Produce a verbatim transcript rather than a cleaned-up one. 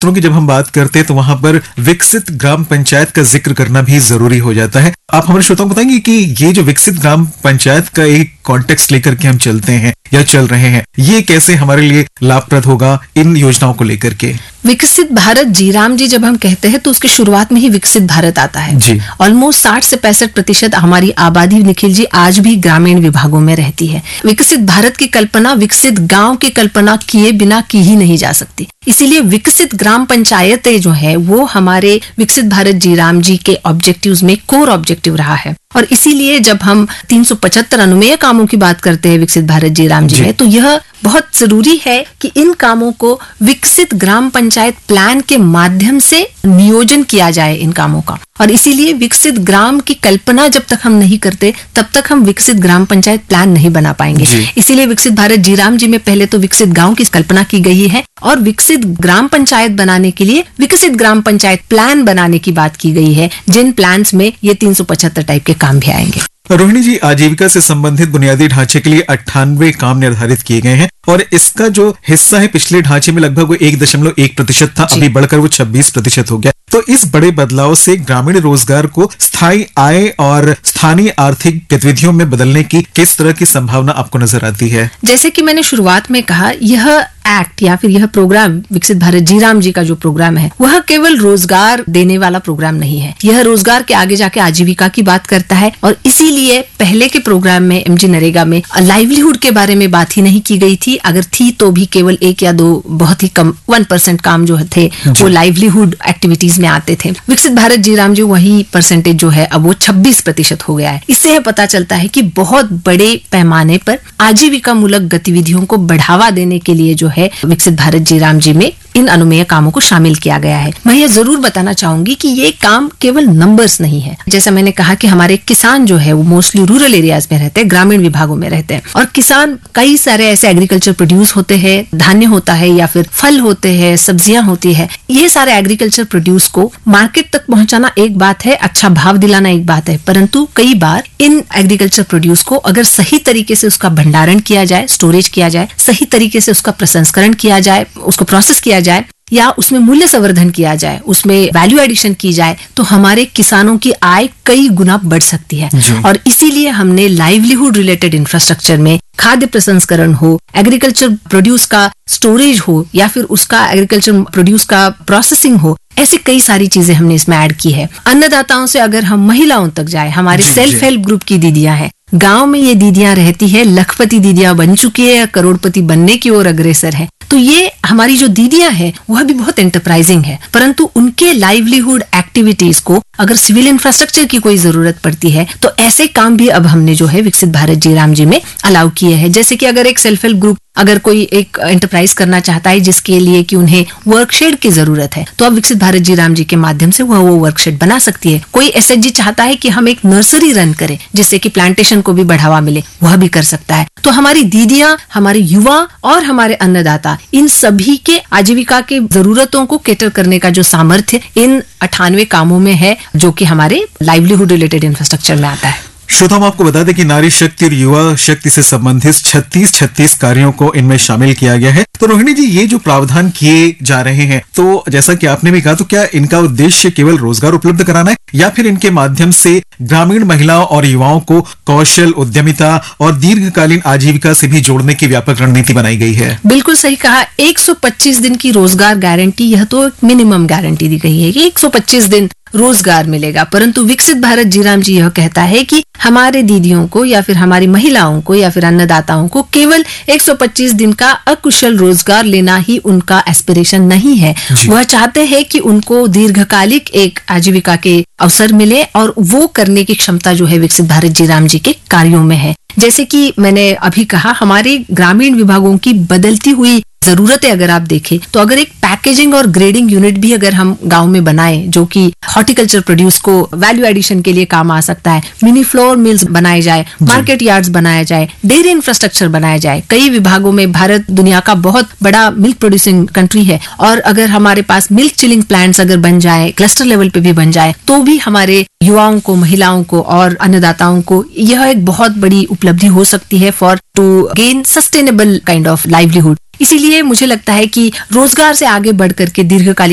अवसरों की जब हम बात करते हैं तो वहां पर विकसित ग्राम पंचायत का जिक्र करना भी जरूरी हो जाता है। आप हमारे श्रोताओं को बताएंगे कि ये जो विकसित ग्राम पंचायत का एक कॉन्टेक्स्ट लेकर के हम चलते हैं या चल रहे हैं, ये कैसे हमारे लिए लाभप्रद होगा इन योजनाओं को लेकर के? विकसित भारत जी राम जी जब हम कहते हैं तो उसके शुरुआत में ही विकसित भारत आता है जी। ऑलमोस्ट साठ से पैंसठ प्रतिशत हमारी आबादी, निखिल जी, आज भी ग्रामीण विभागों में रहती है। विकसित भारत की कल्पना विकसित गांव की कल्पना किए बिना की ही नहीं जा सकती। इसीलिए विकसित ग्राम पंचायतें जो है वो हमारे विकसित भारत जी राम जी के ऑब्जेक्टिव्स में कोर ऑब्जेक्टिव रहा है। और इसीलिए जब हम तीन सौ पचहत्तर अनुमेय कामों की बात करते हैं विकसित भारत जी राम जी में, तो यह बहुत जरूरी है कि इन कामों को विकसित ग्राम पंचायत प्लान के माध्यम से नियोजन किया जाए इन कामों का। और इसीलिए विकसित ग्राम की कल्पना जब तक हम नहीं करते तब तक हम विकसित ग्राम पंचायत प्लान नहीं बना पाएंगे। इसीलिए विकसित भारत जी राम जी में पहले तो विकसित गांव की कल्पना की गई है और विकसित ग्राम पंचायत बनाने के लिए विकसित ग्राम पंचायत प्लान बनाने की बात की गई है, जिन प्लान्स में ये तीन सौ पचहत्तर टाइप के काम भी आएंगे। रोहिणी जी, आजीविका से संबंधित बुनियादी ढांचे के लिए अट्ठानवे काम निर्धारित किए गए हैं और इसका जो हिस्सा है पिछले ढांचे में लगभग वो एक दशमलव एक प्रतिशत था, अभी बढ़कर वो छब्बीस प्रतिशत हो गया। तो इस बड़े बदलाव से ग्रामीण रोजगार को स्थायी आय और स्थानीय आर्थिक गतिविधियों में बदलने की किस तरह की संभावना आपको नजर आती है? जैसे कि मैंने शुरुआत में कहा, यह एक्ट या फिर यह प्रोग्राम विकसित भारत जी राम जी का जो प्रोग्राम है वह केवल रोजगार देने वाला प्रोग्राम नहीं है। यह रोजगार के आगे जाके आजीविका की बात करता है और इसीलिए पहले के प्रोग्राम में एमजी नरेगा में लाइवलीहुड के बारे में बात ही नहीं की गई थी। अगर थी तो भी केवल एक या दो बहुत ही कम वन परसेंट काम जो थे वो लाइवलीहुड एक्टिविटीज में आते थे। विकसित भारत जी राम जी वही परसेंटेज जो है अब वो छब्बीस प्रतिशत हो गया है। इससे यह पता चलता है कि बहुत बड़े पैमाने पर आजीविका मूलक गतिविधियों को बढ़ावा देने के लिए जो है विकसित भारत जी राम जी में इन अनुमेय कामों को शामिल किया गया है। मैं यह जरूर बताना चाहूंगी कि ये काम केवल नंबर्स नहीं है। जैसा मैंने कहा कि हमारे किसान जो है वो मोस्टली रूरल एरियाज में रहते हैं, ग्रामीण विभागों में रहते हैं और किसान कई सारे ऐसे एग्रीकल्चर प्रोड्यूस होते हैं, धान्य होता है या फिर फल होते हैं, सब्जियां होती है। ये सारे एग्रीकल्चर प्रोड्यूस को मार्केट तक पहुंचाना एक बात है, अच्छा भाव दिलाना एक बात है, परंतु कई बार इन एग्रीकल्चर प्रोड्यूस को अगर सही तरीके से उसका भंडारण किया जाए, स्टोरेज किया जाए, सही तरीके से उसका प्रसंस्करण किया जाए, उसको प्रोसेस किया जाए या उसमें मूल्य संवर्धन किया जाए, उसमें वैल्यू एडिशन की जाए, तो हमारे किसानों की आय कई गुना बढ़ सकती है। और इसीलिए हमने लाइवलीहुड रिलेटेड इंफ्रास्ट्रक्चर में खाद्य प्रसंस्करण हो, एग्रीकल्चर प्रोड्यूस का स्टोरेज हो या फिर उसका एग्रीकल्चर प्रोड्यूस का प्रोसेसिंग हो, ऐसी कई सारी चीजें हमने इसमें ऐड की है। अन्नदाताओं से अगर हम महिलाओं तक जाए, हमारे सेल्फ हेल्प ग्रुप की दीदियां हैं, गांव में ये दीदियां रहती है, लखपति दीदियां बन चुकी है, करोड़पति बनने की ओर अग्रसर है। तो ये हमारी जो दीदियां हैं वह भी बहुत एंटरप्राइजिंग है, परंतु उनके लाइवलीहुड एक्टिविटीज को अगर सिविल इंफ्रास्ट्रक्चर की कोई जरूरत पड़ती है तो ऐसे काम भी अब हमने जो है विकसित भारत जी राम जी में अलाउ किए हैं। जैसे कि अगर एक सेल्फ हेल्प ग्रुप अगर कोई एक एंटरप्राइज करना चाहता है जिसके लिए कि उन्हें वर्कशेड की जरूरत है, तो अब विकसित भारत जी राम जी के माध्यम से वह वो वर्कशेड बना सकती है। कोई एसएचजी चाहता है कि हम एक नर्सरी रन करें जिससे कि प्लांटेशन को भी बढ़ावा मिले, वह भी कर सकता है। तो हमारी दीदियां, हमारे युवा और हमारे अन्नदाता, इन सभी के आजीविका के जरूरतों को कैटर करने का जो सामर्थ्य इन अठानवे कामों में है जो कि हमारे लाइवलीहुड रिलेटेड इंफ्रास्ट्रक्चर में आता है। श्रोता, हम आपको बता दें कि नारी शक्ति और युवा शक्ति से संबंधित छत्तीस छत्तीस कार्यों को इनमें शामिल किया गया है। तो रोहिणी जी, ये जो प्रावधान किए जा रहे हैं, तो जैसा कि आपने भी कहा, तो क्या इनका उद्देश्य केवल रोजगार उपलब्ध कराना है या फिर इनके माध्यम से ग्रामीण महिलाओं और युवाओं को कौशल, उद्यमिता और दीर्घकालीन आजीविका से भी जोड़ने की व्यापक रणनीति बनाई गई है? बिल्कुल सही कहा। एक सौ पच्चीस दिन की रोजगार गारंटी, यह तो एक मिनिमम गारंटी दी गई है कि एक सौ पच्चीस दिन रोजगार मिलेगा, परंतु विकसित भारत जी राम जी यह कहता है कि हमारे दीदियों को या फिर हमारी महिलाओं को या फिर अन्नदाताओं को केवल एक सौ पच्चीस दिन का अकुशल रोजगार लेना ही उनका एस्पिरेशन नहीं है। वह चाहते हैं कि उनको दीर्घकालिक एक आजीविका के अवसर मिले और वो करने की क्षमता जो है विकसित भारत जी राम जी के कार्यों में है। जैसे कि मैंने अभी कहा, हमारे ग्रामीण विभागों की बदलती हुई जरूरतें अगर आप देखें तो अगर एक पैकेजिंग और ग्रेडिंग यूनिट भी अगर हम गांव में बनाएं जो कि हॉर्टिकल्चर प्रोड्यूस को वैल्यू एडिशन के लिए काम आ सकता है, मिनी फ्लोर मिल्स बनाए जाए, मार्केट यार्ड्स बनाया जाए, डेयरी इंफ्रास्ट्रक्चर बनाया जाए। कई विभागों में भारत दुनिया का बहुत बड़ा मिल्क प्रोड्यूसिंग कंट्री है और अगर हमारे पास मिल्क चिलिंग प्लांट्स अगर बन जाए, क्लस्टर लेवल पे भी बन जाए, तो भी हमारे युवाओं को, महिलाओं को और अन्नदाताओं को यह एक बहुत बड़ी उपलब्धि हो सकती है for to gain sustainable kind of livelihood. इसीलिए मुझे लगता है कि रोजगार से आगे बढ़ करके दीर्घकालिक